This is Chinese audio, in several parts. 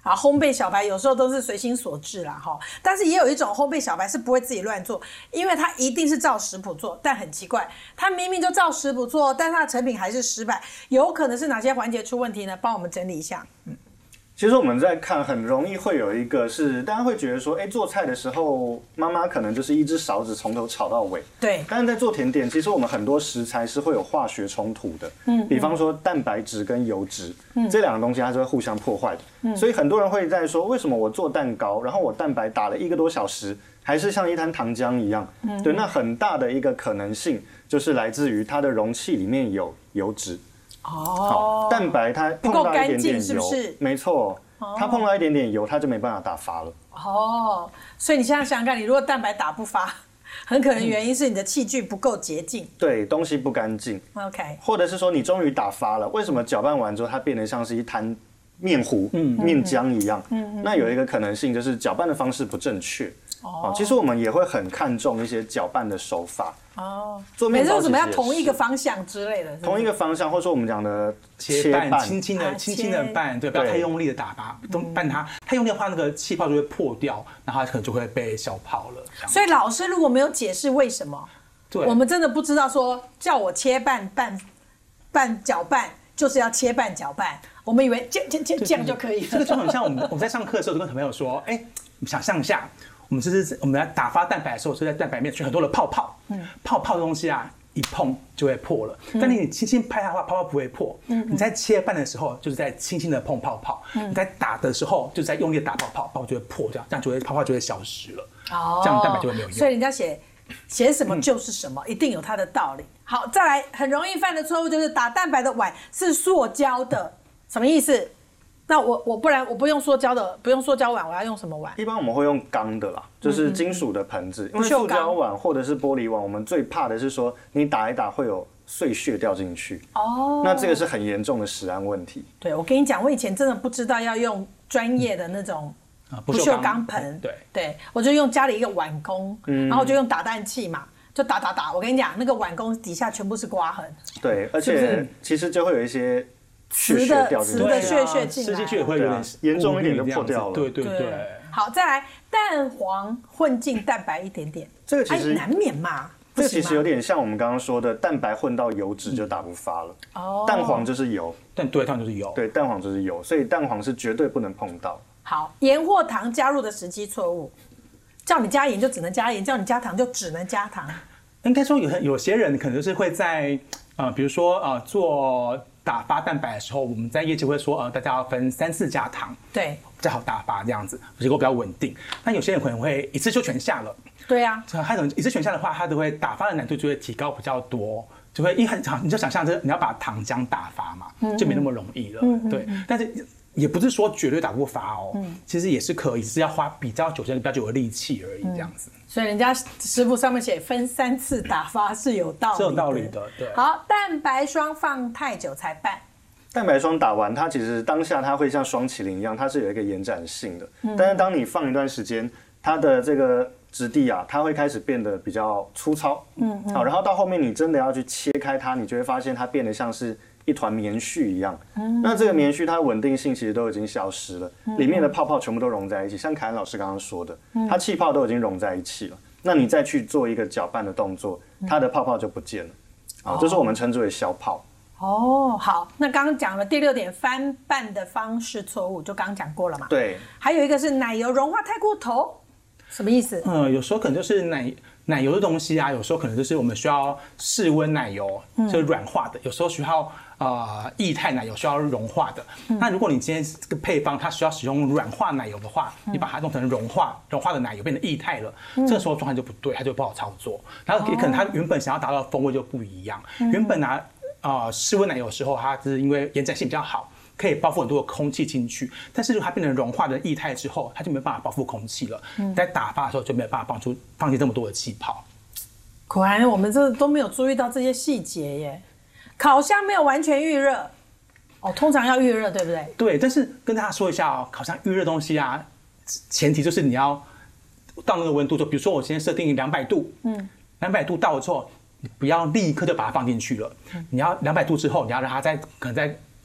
啊，烘焙小白有时候都是随心所至啦哈，但是也有一种烘焙小白是不会自己乱做，因为他一定是照食谱做，但很奇怪，他明明就照食谱做，但他的成品还是失败，有可能是哪些环节出问题呢？帮我们整理一下。 其实我们在看，很容易会有一个是大家会觉得说，做菜的时候妈妈可能就是一只勺子从头炒到尾。 对。 但是在做甜点，其实我们很多食材是会有化学冲突的。比方说蛋白质跟油脂，这两个东西它是会互相破坏的。所以很多人会在说，为什么我做蛋糕，然后我蛋白打了1个多小时，还是像一滩糖浆一样？对，那很大的一个可能性就是来自于它的容器里面有油脂。蛋白它碰到一点点油， 是不是？ 没错，它碰到一点点油，它就没办法打发了。 所以你现在想想看，你如果蛋白打不发，很可能原因是你的器具不够洁净， 对，东西不干净。 OK， 或者是说你终于打发了，为什么搅拌完之后它变得像是一滩面糊、面浆一样？那有一个可能性就是搅拌的方式不正确。其实我们也会很看重一些搅拌的手法。做面包为什么要同一个方向之类的？ 同一个方向，或者说我们讲的切拌， 轻轻的拌，对，不要太用力的打发，拌它太用力的话，那个气泡就会破掉，然后它可能就会被消泡了。 所以老师如果没有解释为什么，我们真的不知道说叫我切拌搅拌就是要切拌搅拌，我们以为这样就可以了。 这个就很像我们在上课的时候就跟小朋友说，想象一下。我们在打发蛋白的时候，是在蛋白面出很多的泡泡，泡泡的东西啊，一碰就会破了。但你轻轻拍它的话，泡泡不会破。你在切拌的时候，就是在轻轻的碰泡泡；你在打的时候，就是在用力的打泡泡，泡泡就会破，这样就会泡泡就会消失了。这样蛋白就会没有用。 所以人家写什么就是什么，一定有它的道理。好，再来，很容易犯的错误就是打蛋白的碗是塑胶的，什么意思？那我不然我不用塑胶的，不用塑胶碗，我要用什么碗？ 一般我们会用钢的啦，就是金属的盆子。因为塑胶碗或者是玻璃碗，我们最怕的是说你打一打会有碎屑掉进去。那这个是很严重的食安问题。 对，我跟你讲，我以前真的不知道要用专业的那种不锈钢盆。对，我就用家里一个碗工，然后我就用打蛋器嘛，就打。我跟你讲，那个碗工底下全部是刮痕。 对，而且其实就会有一些瓷的屑进来， 吃进去也会有点严重一点就破掉了。 对。 好，再来，蛋黄混进蛋白一点点， 这个其实难免嘛。 这个其实有点像我们刚刚说的，蛋白混到油脂就打不发了。蛋黄就是油， 蛋黄就是油， 对，蛋黄就是油，所以蛋黄是绝对不能碰到。 好，盐或糖加入的时机错误，叫你加盐就只能加盐，叫你加糖就只能加糖。 应该说有些人可能就是会在比如说做打发蛋白的时候，我们在业界会说大家要分3次加糖， 对， 比较好打发这样子，结果比较稳定。但有些人可能会一次就全下了， 对啊， 他可能一次全下的话，他都会打发的难度就会提高比较多，就会你就想象你要把糖浆打发嘛，就没那么容易了，对。但是也不是说绝对打不发哦，其实也是可以，只是要花比较久的力气而已，这样子。 所以人家食谱上面写分3次打发是有道理的， 是有道理的，对。 好，蛋白霜放太久才拌。 蛋白霜打完，它其实当下它会像双麒麟一样，它是有一个延展性的。但是当你放一段时间，它的这个质地啊，它会开始变得比较粗糙。好，然后到后面你真的要去切开它，你就会发现它变得像是一团棉絮一样。那这个棉絮它的稳定性其实都已经消失了，里面的泡泡全部都融在一起。像凯恩老师刚刚说的，它气泡都已经融在一起了。那你再去做一个搅拌的动作，它的泡泡就不见了。好，这是我们称之为消泡。 好，那刚刚讲了第6点，翻拌的方式错误，就刚刚讲过了嘛。 对。 还有一个是奶油融化太过头，什么意思？ 有时候可能就是奶油的东西啊，有时候可能就是我们需要室温奶油，就是软化的；有时候需要液态奶油需要融化的。那如果你今天这个配方它需要使用软化奶油的话，你把它弄成融化的奶油变成液态了，这个时候状态就不对，它就不好操作。然后也可能它原本想要达到的风味就不一样。原本室温奶油的时候，它是因为延展性比较好，可以包覆很多的空气进去。但是如果它变成融化的液态之后，它就没办法包覆空气了。在打发的时候就没有办法放进这么多的气泡。 果然我们这都没有注意到这些细节耶。烤箱没有完全预热，通常要预热，对不对？ 对，但是跟大家说一下烤箱预热东西啊，前提就是你要到那个温度，就比如说我今天设定200度，200度到了之后，你不要立刻就把它放进去了，你要200度之后，你要让它可能在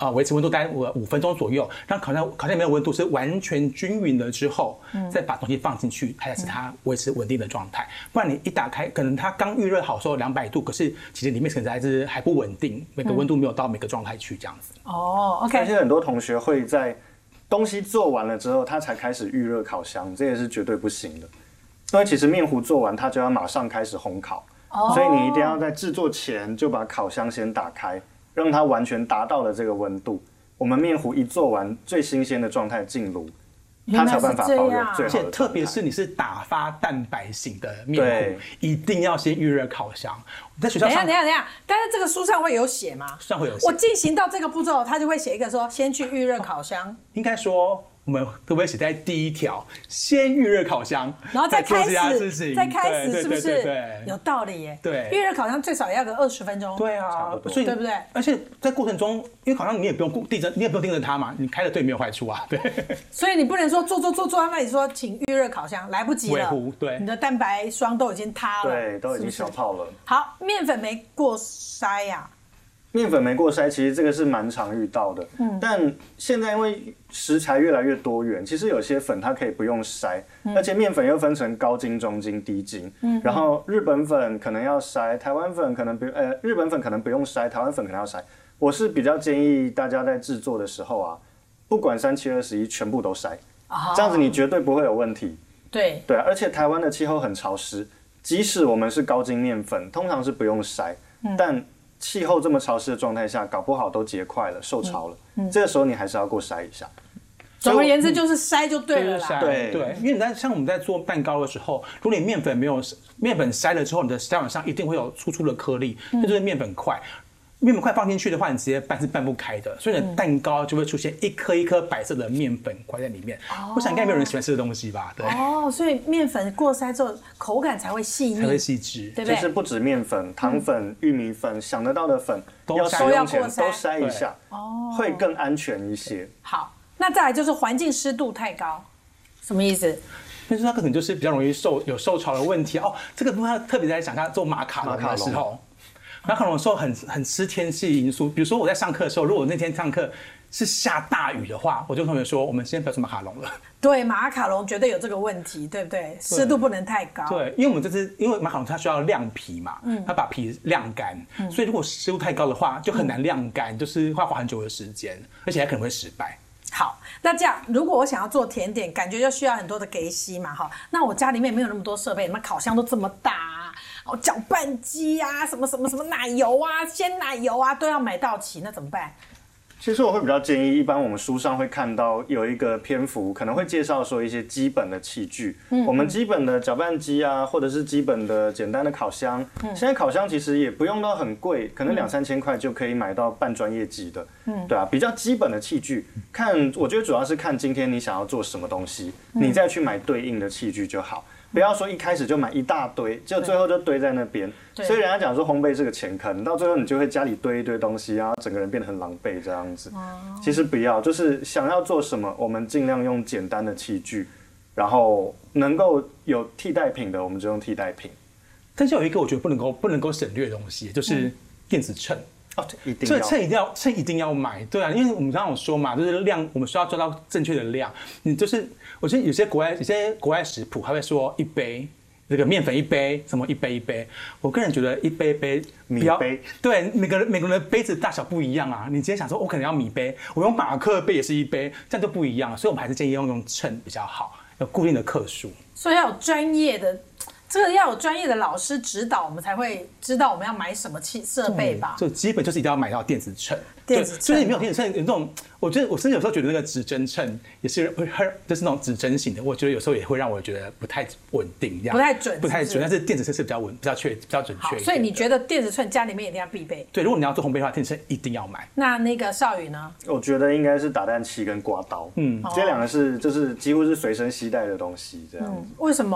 维持温度大概5分钟左右，让烤箱里面的温度是完全均匀了之后，再把东西放进去，它才是它维持稳定的状态。不然你一打开，可能它刚预热好时候200度，可是其实里面可能还不稳定，每个温度没有到每个状态去这样子。 OK。 而且很多同学会在东西做完了之后，他才开始预热烤箱，这也是绝对不行的。因为其实面糊做完，它就要马上开始烘烤，所以你一定要在制作前就把烤箱先打开。让它完全达到了这个温度，我们面糊一做完，最新鲜的状态进炉，它才有办法保有最好的状态。 而且特别是你是打发蛋白型的面糊，一定要先预热烤箱。在学校上， 等一下，但是这个书上会有写吗？ 书上会有写。 我进行到这个步骤，他就会写一个说，先去预热烤箱。 应该说，我们可不可以写在第1条，先预热烤箱， 然后再开始， 再开始，是不是？ 对， 有道理耶。 对， 预热烤箱最少也要个20分钟。 对啊，所以对不对？ 而且在过程中，因为烤箱你也不用盯着它嘛，你开了对没有坏处啊，对。 所以你不能说做到那里说请预热烤箱，来不及了。 对， 你的蛋白霜都已经塌了， 对，都已经小泡了。 好，面粉没过筛呀。 面粉没过筛，其实这个是蛮常遇到的。但现在因为食材越来越多元，其实有些粉它可以不用筛，而且面粉又分成高筋、中筋、低筋。然后日本粉可能要筛，台湾粉可能日本粉可能不用筛，台湾粉可能要筛。我是比较建议大家在制作的时候啊，不管3721全部都筛，这样子你绝对不会有问题。 对， 而且台湾的气候很潮湿，即使我们是高筋面粉，通常是不用筛，但气候这么潮湿的状态下，搞不好都结块了、受潮了。这个时候你还是要过筛一下。 总而言之，就是筛就对了啦。 对，因为像我们在做蛋糕的时候，如果你面粉筛了之后，你的筛碗上一定会有粗粗的颗粒，那就是面粉块。面粉块放进去的话，你直接拌是拌不开的，所以你的蛋糕就会出现一颗一颗白色的面粉块在里面。我想应该没有人喜欢吃的东西吧？对。 所以面粉过筛之后，口感才会细腻， 才会细致， 对不对？ 就是不止面粉、糖粉、玉米粉，想得到的粉要使用前都筛一下，会更安全一些。 好，那再来就是环境湿度太高，什么意思？ 就是它可能就是比较容易有受潮的问题哦。这个部分特别在想，它做马卡龙的时候。马卡龙的时候很吃天气因素，比如说我在上课的时候，如果那天上课是下大雨的话，我就跟同学说，我们先不要做马卡龙了。 对，马卡龙绝对有这个问题，对不对？湿度不能太高。 对，因为马卡龙它需要晾皮嘛，它把皮晾干，所以如果湿度太高的话，就很难晾干，就是会花很久的时间，而且还可能会失败。 好，那这样如果我想要做甜点，感觉就需要很多的给息嘛，哈。那我家里面没有那么多设备，什么烤箱都这么大啊，搅拌机啊，什么奶油啊、鲜奶油啊都要买到齐，那怎么办？ 其实我会比较建议，一般我们书上会看到有一个篇幅，可能会介绍说一些基本的器具，我们基本的搅拌机啊，或者是基本的简单的烤箱。现在烤箱其实也不用到很贵，可能2-3千块就可以买到半专业级的，对啊，比较基本的器具。我觉得主要是看今天你想要做什么东西，你再去买对应的器具就好。不要说一开始就买一大堆，就最后就堆在那边。所以人家讲说烘焙是个钱坑，到最后你就会家里堆一堆东西，然后整个人变得很狼狈这样子。其实不要，就是想要做什么，我们尽量用简单的器具，然后能够有替代品的，我们就用替代品。 但是有一个我觉得不能够省略的东西，就是电子秤。 一定要秤一定要买，对啊，因为我们刚刚有说嘛，就是量，我们需要做到正确的量。你就是我觉得有些国外食谱，他会说一杯这个面粉一杯，什么一杯。我个人觉得一杯米杯， 对，每个人的杯子大小不一样啊。你今天想说我可能要米杯，我用马克杯也是一杯，这样就不一样。所以我们还是建议用秤比较好，有固定的克数。 所以要有专业的。这个要有专业的老师指导，我们才会知道我们要买什么设备吧。 就基本就是一定要买到电子秤。就是你没有电子秤，有那种，我甚至有时候觉得那个指针秤也是就是那种指针型的，我觉得有时候也会让我觉得不太稳定， 不太准。 但是电子秤是比较准确。 所以你觉得电子秤家里面一定要必备？ 对，如果你要做烘焙的话，电子秤一定要买。 那个少宇呢？ 我觉得应该是打蛋器跟刮刀，这两个就是几乎是随身携带的东西，这样子。 为什么？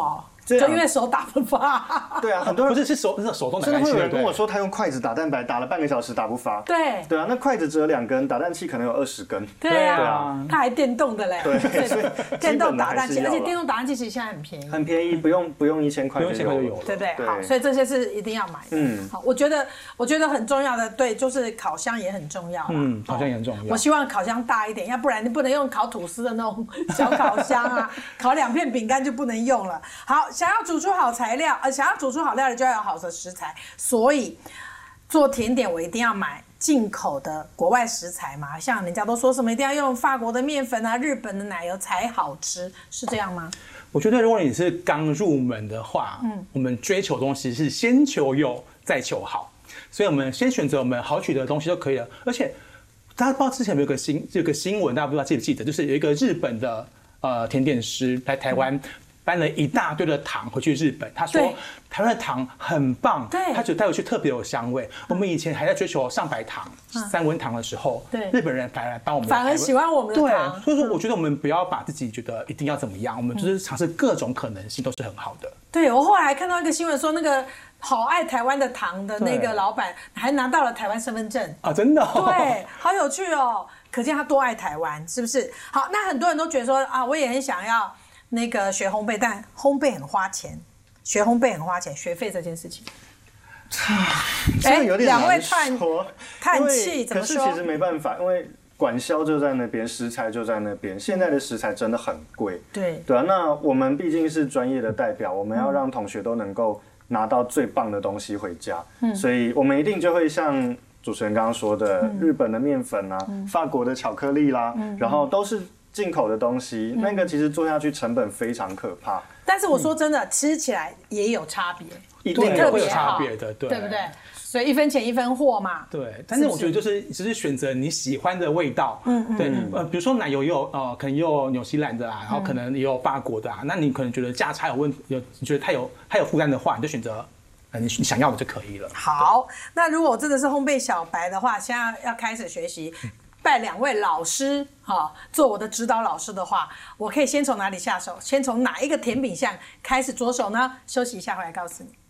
这样就因为手打不发。 对啊，很多人不是手动打蛋器， 真的会有人对不对跟我说他用筷子打蛋白打了半个小时打不发。 对对啊，那筷子只有2根，打蛋器可能有20根。 对啊， 对啊它还电动的嘞， 对所以电动打蛋器， 基本的还是要啦而且电动打蛋器其实现在很便宜。 很便宜，不用1000块不用1000块就有了对不对？ 对好，所以这些是一定要买的。 嗯好，我觉得很重要的，对，就是烤箱也很重要啦。 烤箱也很重要我希望烤箱大一点，要不然你不能用烤吐司的那种小烤箱啊，烤2片饼干就不能用了。好，想要煮出好材料，想要煮出好料理就要有好的食材，所以做甜点我一定要买进口的国外食材嘛，像人家都说什么一定要用法国的面粉啊、日本的奶油才好吃，是这样吗？ 我觉得如果你是刚入门的话，我们追求东西是先求有再求好，所以我们先选择我们好取得的东西就可以了。而且大家不知道之前有个新闻，大家不知道记不记得，就是有一个日本的甜点师来台湾。搬了一大堆的糖回去日本，他说台湾的糖很棒，他觉得带回去特别有香味。我们以前还在追求上白糖、3温糖的时候，日本人反而帮我们， 反而喜欢我们的糖。 对，所以说我觉得我们不要把自己觉得一定要怎么样，我们就是尝试各种可能性都是很好的。 对，我后来还看到一个新闻说，那个好爱台湾的糖的那个老板还拿到了台湾身份证啊，真的、哦， 对，好有趣哦，可见他多爱台湾，是不是？好，那很多人都觉得说啊，我也很想要那个学烘焙，但烘焙很花钱，学烘焙很花钱，学费这件事情。 这有点两位难说， 叹气，怎么说？ 可是其实没办法，因为管销就在那边，食材就在那边。现在的食材真的很贵， 对啊。那我们毕竟是专业的代表，我们要让同学都能够拿到最棒的东西回家，所以我们一定就会像主持人刚刚说的，日本的面粉啊，法国的巧克力啦，然后都是进口的东西，那个其实做下去成本非常可怕。 但是我说真的，吃起来也有差别， 一定会有差别的， 对不对？所以1分钱1分货嘛。 对，但是我觉得只是选择你喜欢的味道。对，比如说奶油也有可能也有纽西兰的啊，然后可能也有法国的啊，那你可能觉得价差有问题，你觉得太有负担的话，你就选择你想要的就可以了。 好，那如果我真的是烘焙小白的话，现在要开始学习。拜2位老师做我的指导老师的话，我可以先从哪里下手？先从哪一个甜品项开始着手呢？休息一下，回来告诉你。